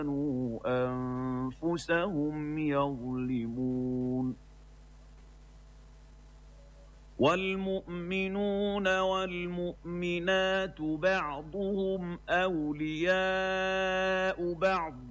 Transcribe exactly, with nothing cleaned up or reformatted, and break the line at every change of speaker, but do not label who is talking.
كانوا أنفسهم يظلمون. والمؤمنون والمؤمنات بعضهم أولياء بعض